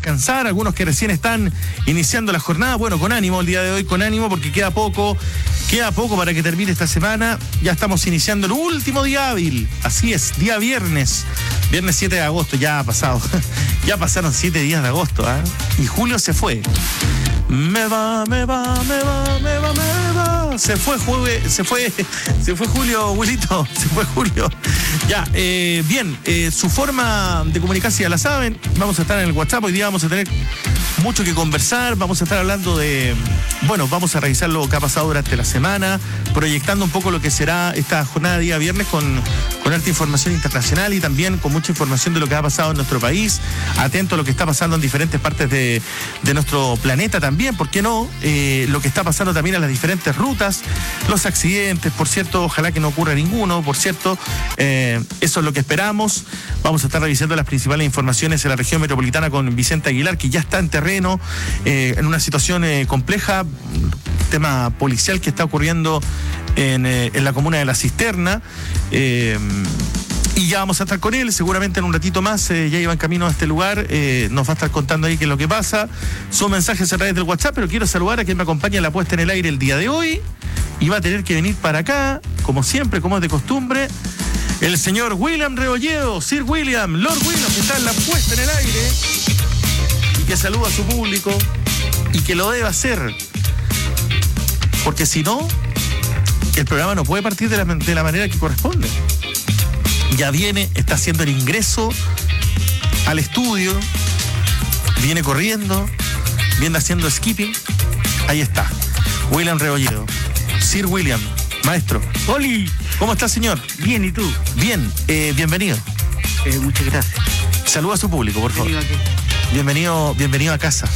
descansar, algunos que recién están iniciando la jornada. Bueno, con ánimo el día de hoy, con ánimo, porque queda poco para que termine esta semana. Ya estamos iniciando el último día hábil. Así es, día viernes 7 de agosto, ya ha pasado. Ya pasaron 7 días de agosto, ¿eh? Y julio se fue. Me va. Se fue Julio, Wilito. Se fue Julio. Ya, bien, su forma de comunicarse ya la saben. Vamos a estar en el WhatsApp. Hoy día vamos a tener mucho que conversar. Vamos a estar hablando de... Bueno, vamos a revisar lo que ha pasado durante la semana, proyectando un poco lo que será esta jornada de día viernes con alta información internacional y también con mucha información de lo que ha pasado en nuestro país. Atento a lo que está pasando en diferentes partes de nuestro planeta también, ¿por qué no? Lo que está pasando también en las diferentes rutas, los accidentes, por cierto, ojalá que no ocurra ninguno, por cierto, eso es lo que esperamos. Vamos a estar revisando las principales informaciones en la región metropolitana con Vicente Aguilar, que ya está en terreno, en una situación compleja, tema policial que está ocurriendo en la comuna de La Cisterna. Y ya vamos a estar con él, seguramente en un ratito más, ya iba en camino a este lugar, nos va a estar contando ahí qué es lo que pasa. Son mensajes a través del WhatsApp, pero quiero saludar a quien me acompaña en la puesta en el aire el día de hoy, y va a tener que venir para acá, como siempre, como es de costumbre, el señor William Rebolledo, Sir William, Lord William, que está en la puesta en el aire, y que saluda a su público, y que lo debe hacer, porque si no, el programa no puede partir de la manera que corresponde. Ya viene, está haciendo el ingreso al estudio, viene corriendo, viene haciendo skipping. Ahí está, William Rebolledo. Sir William, maestro. ¡Oli! ¿Cómo está, señor? Bien, ¿y tú? Bien, bienvenido. Muchas gracias. Saluda a su público, por favor. Bienvenido a casa.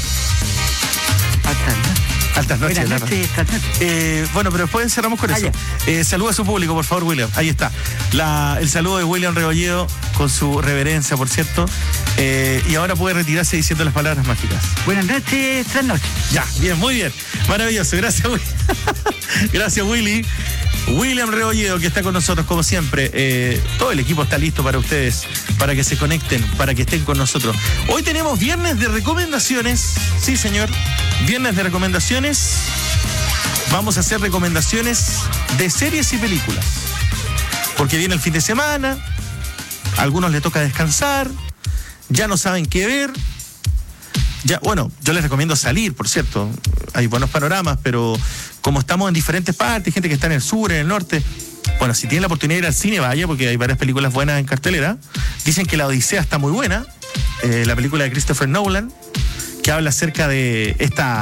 Altas noches, Buenas noches, bueno, pero después cerramos con eso. Saluda a su público, por favor, William. Ahí está. El saludo de William Rebolledo, con su reverencia, por cierto. Y ahora puede retirarse diciendo las palabras mágicas. Buenas noches, trasnoche. Ya, bien, muy bien. Maravilloso. Gracias, Willy. Gracias, Willy. William Rebolledo, que está con nosotros como siempre. Todo el equipo está listo para ustedes, para que se conecten, para que estén con nosotros. Hoy tenemos viernes de recomendaciones. Sí, señor. Viernes de recomendaciones. Vamos a hacer recomendaciones de series y películas. Porque viene el fin de semana, a algunos les toca descansar, ya no saben qué ver. Ya, bueno, yo les recomiendo salir, por cierto. Hay buenos panoramas, pero como estamos en diferentes partes, gente que está en el sur, en el norte, bueno, si tienen la oportunidad de ir al cine, vaya, porque hay varias películas buenas en cartelera. Dicen que La Odisea está muy buena, la película de Christopher Nolan, que habla acerca de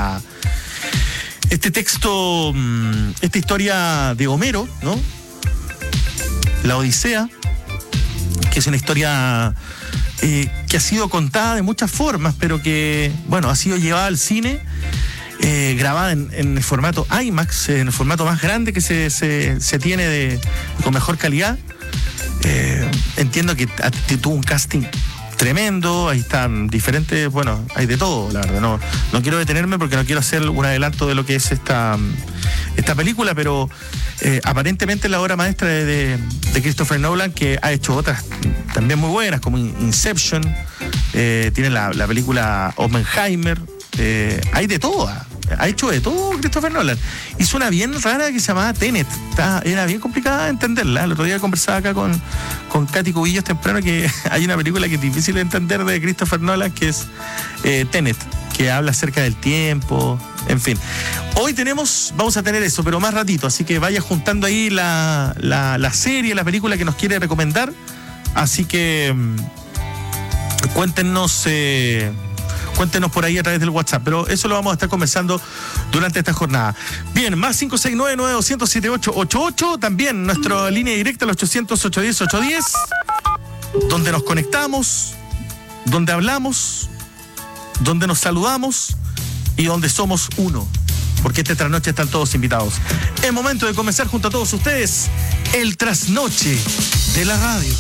este texto, esta historia de Homero, ¿no? La Odisea, que es una historia que ha sido contada de muchas formas, pero que, bueno, ha sido llevada al cine, grabada en el formato IMAX, en el formato más grande que se tiene con mejor calidad. Entiendo que tuvo un casting tremendo, ahí están diferentes, bueno, hay de todo, la verdad. No quiero detenerme porque no quiero hacer un adelanto de lo que es esta película, pero aparentemente la obra maestra de Christopher Nolan, que ha hecho otras también muy buenas, como Inception, tiene la película Oppenheimer, hay de todo, ha hecho de todo Christopher Nolan. Hizo una bien rara que se llamaba Tenet, era bien complicada de entenderla. El otro día conversaba acá con Katy Cubillos temprano, que hay una película que es difícil de entender de Christopher Nolan, que es Tenet, que habla acerca del tiempo, en fin. Hoy vamos a tener eso, pero más ratito, así que vaya juntando ahí la serie, la película que nos quiere recomendar. Así que cuéntenos por ahí a través del WhatsApp, pero eso lo vamos a estar conversando durante esta jornada. Bien, más 569-9200-7888, también nuestra línea directa, al 800-810-810, donde nos conectamos, donde hablamos, donde nos saludamos y donde somos uno, porque esta trasnoche están todos invitados. Es momento de comenzar junto a todos ustedes el trasnoche de la radio.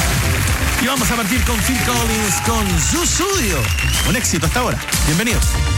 Y vamos a partir con Phil Collins, con Zoo Studio. Un éxito hasta ahora. Bienvenidos.